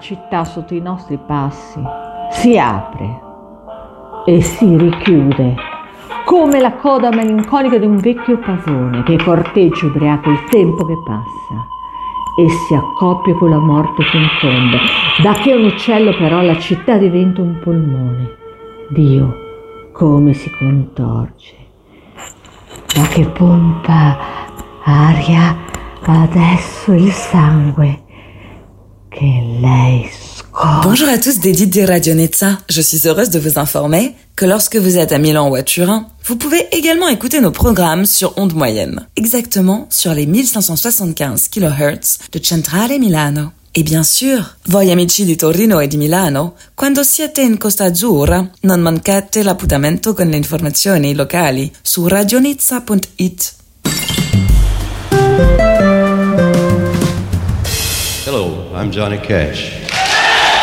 città sotto i nostri passi si apre e si richiude come la coda malinconica di un vecchio pavone che corteggia ubriaco il tempo che passa e si accoppia con la morte che incombe. Da che un uccello però la città diventa un polmone. Dio come si contorce, da che pompa aria adesso il sangue che lei scorre. Bonjour à tous des Dites de Radionezza. Je suis heureuse de vous informer que lorsque vous êtes à Milan ou à Turin, vous pouvez également écouter nos programmes sur onde moyenne, exactement sur les 1575 kHz de Centrale Milano. E bien sûr, voi amici di Torino e di Milano, quando siete in Costa Azzurra, non mancate l'appuntamento con le informazioni locali su radionezza.it. Hello, I'm Johnny Cash.